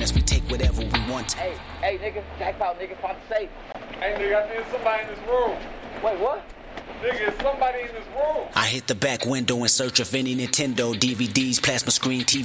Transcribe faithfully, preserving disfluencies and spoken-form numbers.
us, we take whatever we want. Hey, hey, nigga, jackpot, nigga, find the safe. Hey, nigga, I think somebody in this room. Wait, what? Nigga, is somebody in this room. I hit the back window in search of any Nintendo, D V Ds, plasma screen, T